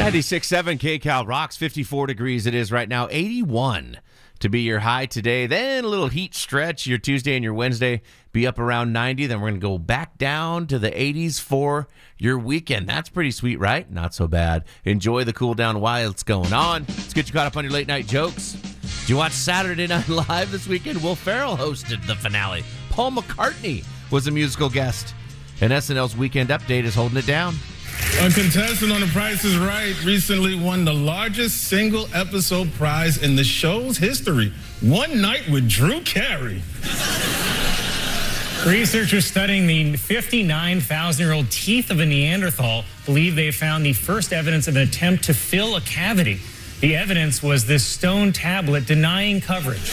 96.7 KCal rocks. 54 degrees it is right now. 81 to be your high today. Then a little heat stretch. Your Tuesday and your Wednesday be up around 90. Then we're going to go back down to the 80s for your weekend. That's pretty sweet, right? Not so bad. Enjoy the cool down while it's going on. Let's get you caught up on your late night jokes. Did you watch Saturday Night Live this weekend? Will Ferrell hosted the finale. Paul McCartney was a musical guest. And SNL's Weekend Update is holding it down. A contestant on The Price is Right recently won the largest single episode prize in the show's history. One night with Drew Carey. Researchers studying the 59,000-year-old teeth of a Neanderthal believe they found the first evidence of an attempt to fill a cavity. The evidence was this stone tablet denying coverage.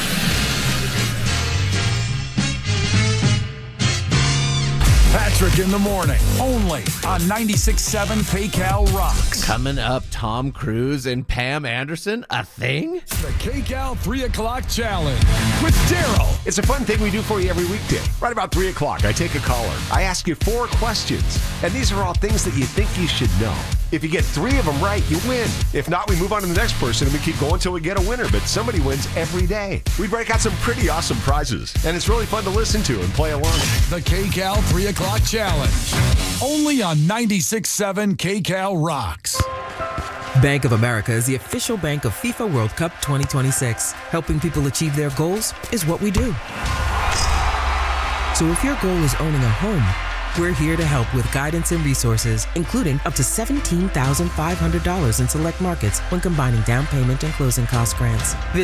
Patrick in the morning, only on 96.7 KCal Rocks. Coming up, Tom Cruise and Pam Anderson, a thing? The KCal 3 o'clock challenge with Daryl. It's a fun thing we do for you every weekday. Right about 3 o'clock, I take a caller. I ask you 4 questions, and these are all things that you think you should know. If you get 3 of them right, you win. If not, we move on to the next person, and we keep going until we get a winner. But somebody wins every day. We break out some pretty awesome prizes, and it's really fun to listen to and play along. The KCal 3 o'clock challenge, only on 96.7 KCal Rocks. Bank of America is the official bank of FIFA World Cup 2026. Helping people achieve their goals is what we do. So if your goal is owning a home, we're here to help with guidance and resources, including up to $17,500 in select markets when combining down payment and closing cost grants.